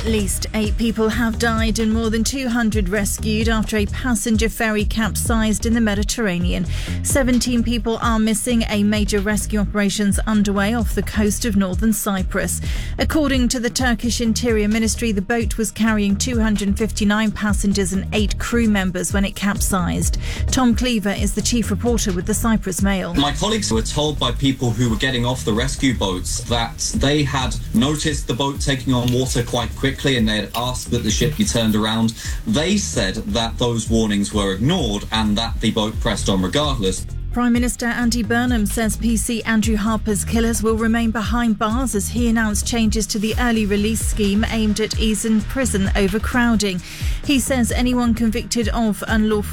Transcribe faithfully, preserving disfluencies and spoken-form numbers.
At least eight people have died and more than two hundred rescued after a passenger ferry capsized in the Mediterranean. seventeen people are missing. A major rescue operations underway off the coast of northern Cyprus. According to the Turkish Interior Ministry, the boat was carrying two hundred fifty-nine passengers and eight crew members when it capsized. Tom Cleaver is the chief reporter with the Cyprus Mail. My colleagues were told by people who were getting off the rescue boats that they had noticed the boat taking on water quite quickly and they had asked that the ship be turned around. They said that those warnings were ignored and that the boat pressed on regardless. Prime Minister Andy Burnham says P C Andrew Harper's killers will remain behind bars as he announced changes to the early release scheme aimed at easing prison overcrowding. He says anyone convicted of unlawful